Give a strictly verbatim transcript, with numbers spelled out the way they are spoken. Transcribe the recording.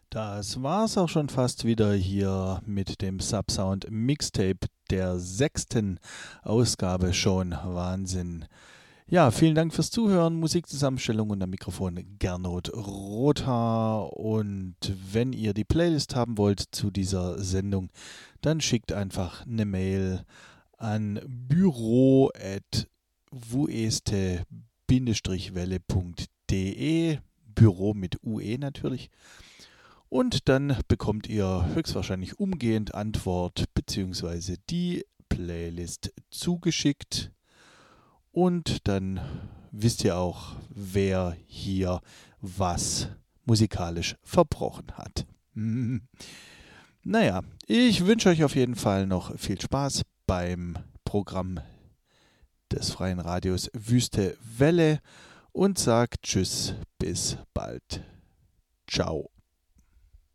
Das war's auch schon fast wieder hier mit dem Subsound Mixtape der sechsten Ausgabe schon. Wahnsinn. Ja, vielen Dank fürs Zuhören. Musikzusammenstellung und am Mikrofon Gernot Rothaar. Und wenn ihr die Playlist haben wollt zu dieser Sendung, dann schickt einfach eine Mail an büro at vueste welle punkt de. Büro mit U E natürlich. Und dann bekommt ihr höchstwahrscheinlich umgehend Antwort bzw. die Playlist zugeschickt. Und dann wisst ihr auch, wer hier was musikalisch verbrochen hat. Hm. Naja, ich wünsche euch auf jeden Fall noch viel Spaß beim Programm des Freien Radios Wüste Welle und sagt Tschüss, bis bald. Ciao.